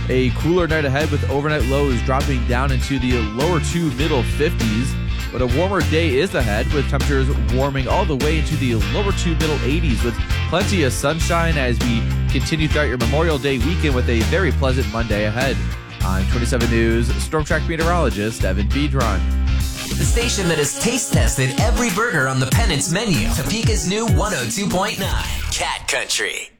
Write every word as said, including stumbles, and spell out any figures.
A cooler night ahead with overnight lows dropping down into the lower to middle fifties. But a warmer day is ahead with temperatures warming all the way into the lower to middle eighties with plenty of sunshine as we continue throughout your Memorial Day weekend with a very pleasant Monday ahead. I'm twenty-seven News Storm Track meteorologist Evan Pedron. The station that has taste tested every burger on the Pennant's menu. Topeka's new one oh two point nine Cat Country.